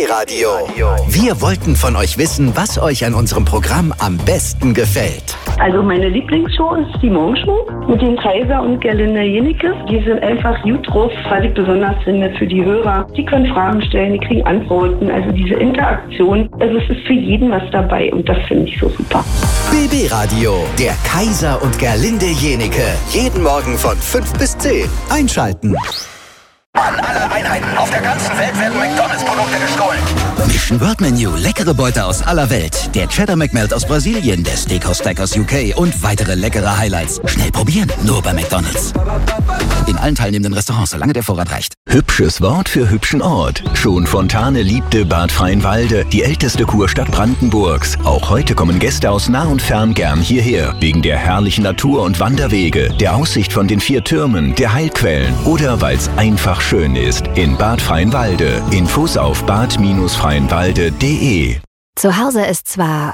Radio. Wir wollten von euch wissen, was euch an unserem Programm am besten gefällt. Also meine Lieblingsshow ist die Morgenshow mit den Kaiser und Gerlinde Jenecke. Die sind einfach gut drauf, was ich besonders finde für die Hörer. Die können Fragen stellen, die kriegen Antworten. Also diese Interaktion, also es ist für jeden was dabei und das finde ich so super. BB Radio, der Kaiser und Gerlinde Jenecke. Jeden Morgen von 5 bis 10. Einschalten. An alle Einheiten auf der ganzen Welt werden McDonalds-Produkte gestohlen. Mission World Menu, leckere Beute aus aller Welt. Der Cheddar McMelt aus Brasilien, der Steakhouse Stack aus UK und weitere leckere Highlights. Schnell probieren, nur bei McDonalds. In allen teilnehmenden Restaurants, solange der Vorrat reicht. Hübsches Wort für hübschen Ort. Schon Fontane liebte Bad Freienwalde, die älteste Kurstadt Brandenburgs. Auch heute kommen Gäste aus nah und fern gern hierher. Wegen der herrlichen Natur und Wanderwege, der Aussicht von den 4 Türmen, der Heilquellen oder weil es einfach schön ist. In Bad Freienwalde. Infos auf bad-freienwalde.de. Zu Hause ist zwar...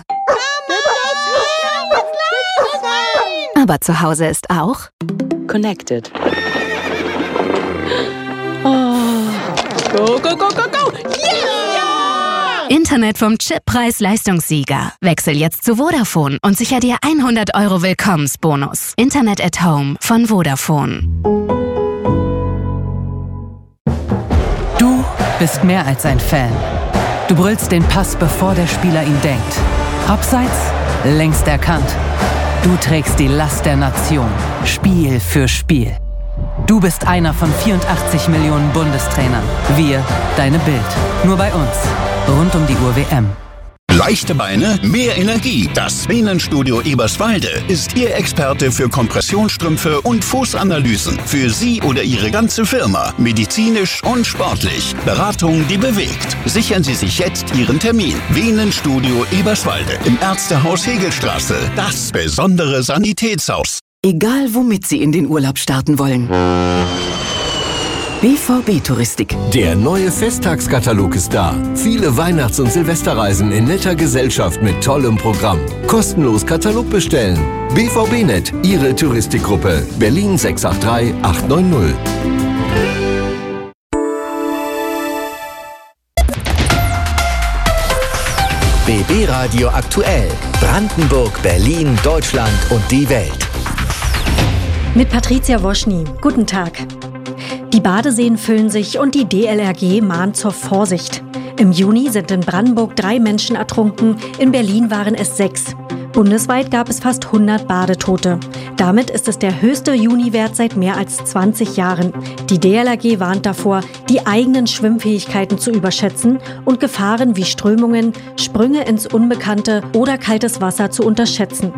Aber zu Hause ist auch... Connected. Oh. Go, go, go, go, go! Yeah! Internet vom Chip Preis-Leistungssieger. Wechsel jetzt zu Vodafone und sicher dir 100 € Willkommensbonus. Internet at Home von Vodafone. Du bist mehr als ein Fan. Du brüllst den Pass, bevor der Spieler ihn denkt. Abseits, längst erkannt. Du trägst die Last der Nation, Spiel für Spiel. Du bist einer von 84 Millionen Bundestrainern. Wir, deine Bild. Nur bei uns. Rund um die Uhr WM. Leichte Beine, mehr Energie. Das Venenstudio Eberswalde ist Ihr Experte für Kompressionsstrümpfe und Fußanalysen. Für Sie oder Ihre ganze Firma. Medizinisch und sportlich. Beratung, die bewegt. Sichern Sie sich jetzt Ihren Termin. Venenstudio Eberswalde im Ärztehaus Hegelstraße. Das besondere Sanitätshaus. Egal, womit Sie in den Urlaub starten wollen. BVB Touristik. Der neue Festtagskatalog ist da. Viele Weihnachts- und Silvesterreisen in netter Gesellschaft mit tollem Programm. Kostenlos Katalog bestellen. BVB-Net, Ihre Touristikgruppe. Berlin 683 890. BB Radio aktuell. Brandenburg, Berlin, Deutschland und die Welt. Mit Patricia Woschny. Guten Tag. Die Badeseen füllen sich und die DLRG mahnt zur Vorsicht. Im Juni sind in Brandenburg 3 Menschen ertrunken, in Berlin waren es 6. Bundesweit gab es fast 100 Badetote. Damit ist es der höchste Juniwert seit mehr als 20 Jahren. Die DLRG warnt davor, die eigenen Schwimmfähigkeiten zu überschätzen und Gefahren wie Strömungen, Sprünge ins Unbekannte oder kaltes Wasser zu unterschätzen.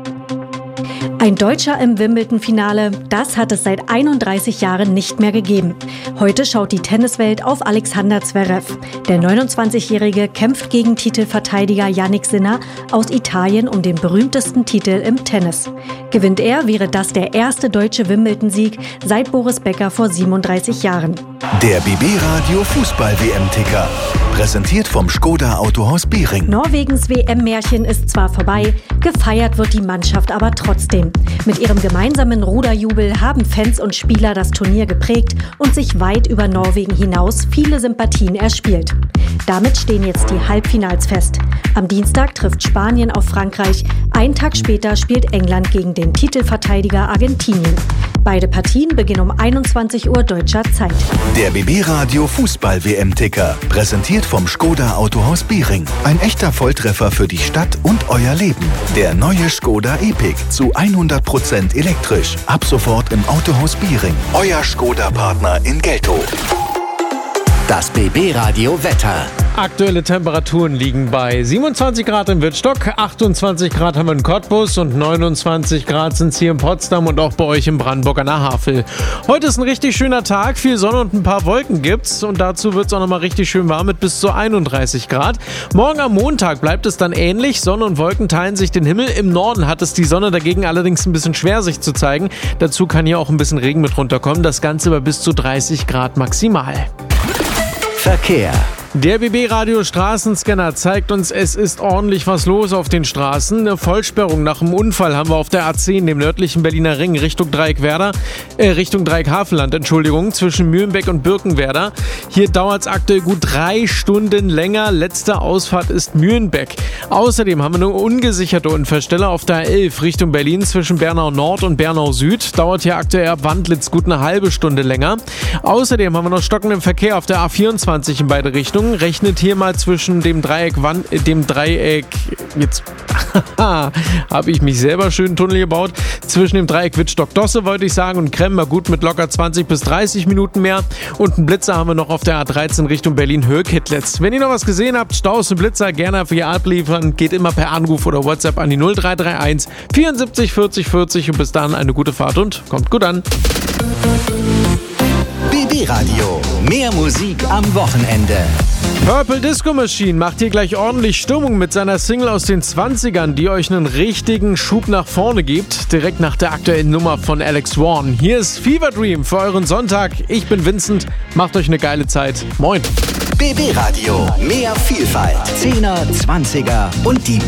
Ein Deutscher im Wimbledon-Finale, das hat es seit 31 Jahren nicht mehr gegeben. Heute schaut die Tenniswelt auf Alexander Zverev. Der 29-Jährige kämpft gegen Titelverteidiger Jannik Sinner aus Italien um den berühmtesten Titel im Tennis. Gewinnt er, wäre das der erste deutsche Wimbledon-Sieg seit Boris Becker vor 37 Jahren. Der BB Radio Fußball-WM-Ticker. Präsentiert vom Skoda Autohaus Biering. Norwegens WM-Märchen ist zwar vorbei, gefeiert wird die Mannschaft aber trotzdem. Mit ihrem gemeinsamen Ruderjubel haben Fans und Spieler das Turnier geprägt und sich weit über Norwegen hinaus viele Sympathien erspielt. Damit stehen jetzt die Halbfinals fest. Am Dienstag trifft Spanien auf Frankreich. Einen Tag später spielt England gegen den Titelverteidiger Argentinien. Beide Partien beginnen um 21 Uhr deutscher Zeit. Der BB Radio Fußball-WM-Ticker. Präsentiert vom Skoda Autohaus Biering. Ein echter Volltreffer für die Stadt und euer Leben. Der neue Skoda Epic zu 100% elektrisch. Ab sofort im Autohaus Biering. Euer Skoda-Partner in Geltow. Das BB Radio Wetter. Aktuelle Temperaturen liegen bei 27 Grad in Wittstock, 28 Grad haben wir in Cottbus und 29 Grad sind es hier in Potsdam und auch bei euch in Brandenburg an der Havel. Heute ist ein richtig schöner Tag, viel Sonne und ein paar Wolken gibt's und dazu wird es auch nochmal richtig schön warm mit bis zu 31 Grad. Morgen am Montag bleibt es dann ähnlich, Sonne und Wolken teilen sich den Himmel. Im Norden hat es die Sonne dagegen allerdings ein bisschen schwer sich zu zeigen. Dazu kann hier auch ein bisschen Regen mit runterkommen, das Ganze bei bis zu 30 Grad maximal. Verkehr. Der BB-Radio Straßenscanner zeigt uns, es ist ordentlich was los auf den Straßen. Eine Vollsperrung nach einem Unfall haben wir auf der A10, dem nördlichen Berliner Ring, Richtung Dreieck Hafenland, zwischen Mühlenbeck und Birkenwerder. Hier dauert es aktuell gut 3 Stunden länger. Letzte Ausfahrt ist Mühlenbeck. Außerdem haben wir eine ungesicherte Unfallstelle auf der A11 Richtung Berlin zwischen Bernau Nord und Bernau Süd. Dauert hier aktuell ab Wandlitz gut eine halbe Stunde länger. Außerdem haben wir noch stockenden Verkehr auf der A24 in beide Richtungen. Rechnet hier mal zwischen dem Dreieck, jetzt habe ich mich selber schön einen Tunnel gebaut, zwischen dem Dreieck Wittstock-Dosse, wollte ich sagen, und Kremmer gut mit locker 20 bis 30 Minuten mehr. Und einen Blitzer haben wir noch auf der A13 Richtung Berlin-Höhe-Kittlitz. Wenn ihr noch was gesehen habt, Staus und Blitzer gerne für ihr abliefern. Geht immer per Anruf oder WhatsApp an die 0331 74 40 40 und bis dann eine gute Fahrt und kommt gut an. BB Radio. Mehr Musik am Wochenende. Purple Disco Machine macht hier gleich ordentlich Stimmung mit seiner Single aus den 20ern, die euch einen richtigen Schub nach vorne gibt. Direkt nach der aktuellen Nummer von Alex Warren. Hier ist Fever Dream für euren Sonntag. Ich bin Vincent. Macht euch eine geile Zeit. Moin. BB Radio. Mehr Vielfalt. 10er, 20er und die